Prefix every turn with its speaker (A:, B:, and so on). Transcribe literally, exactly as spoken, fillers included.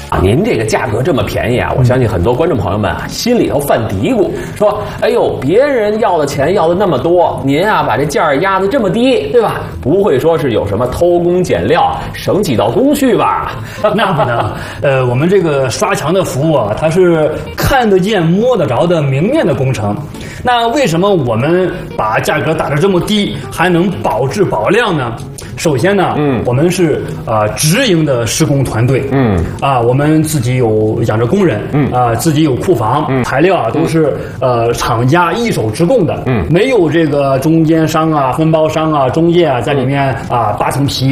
A: 啊，您这个价格这么便宜啊，我相信很多观众朋友们啊心里头犯嘀咕，说，哎呦，别人要的钱要的那么多，您啊把这价儿压得这么低，对吧？不会说是有什么偷工减料、省几道工序吧？
B: 那不能，呃，我们这个刷墙的服务啊，它是看得见、摸得着的明面的工程。那为什么我们把价格打得这么低，还能保质保量呢？首先呢，嗯，我们是呃直营的施工团队，嗯，啊，我们自己有养着工人，嗯，啊，自己有库房，嗯，材料啊都是呃厂家一手直供的，嗯，没有这个中间商啊、分包商啊、中介啊在里面啊扒层皮